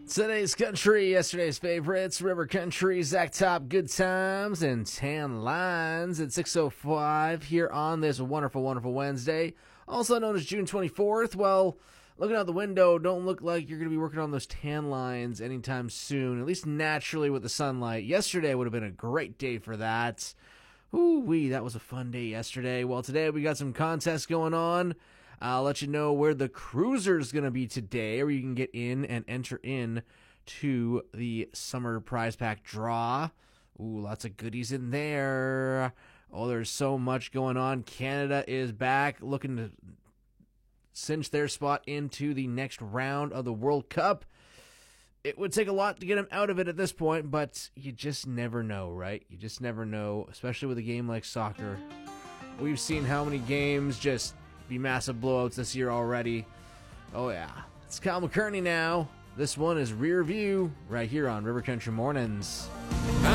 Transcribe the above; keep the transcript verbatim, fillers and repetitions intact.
Today's country, yesterday's favorites, River Country, Zach Top, Good Times, and Tan Lines at six oh five here on this wonderful, wonderful Wednesday, also known as June twenty-fourth. Well, looking out the window, don't look like you're going to be working on those tan lines anytime soon, at least naturally with the sunlight. Yesterday would have been a great day for that. Ooh-wee, that was a fun day yesterday. Well, today we got some contests going on. I'll let you know where the cruiser's going to be today, where you can get in and enter in to the summer prize pack draw. Ooh, lots of goodies in there. Oh, there's so much going on. Canada is back, looking to cinch their spot into the next round of the World Cup. It would take a lot to get them out of it at this point, but you just never know, right? You just never know, especially with a game like soccer. We've seen how many games just be massive blowouts this year already. Oh yeah. It's Kyle McCurney now. This one is Rear View right here on River Country Mornings.